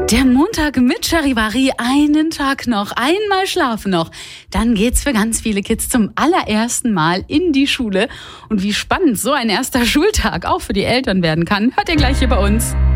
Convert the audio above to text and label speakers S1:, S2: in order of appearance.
S1: Der Montag mit Charivari, einen Tag noch, einmal schlafen noch. Dann geht's für ganz viele Kids zum allerersten Mal in die Schule. Und wie spannend so ein erster Schultag auch für die Eltern werden kann, hört ihr gleich hier bei uns.